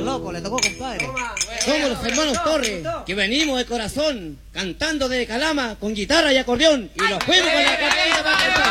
loco, le tocó, compadre. Somos los hermanos Torres, que venimos de corazón, cantando de Calama, con guitarra y acordeón, y los fuimos con la carrera para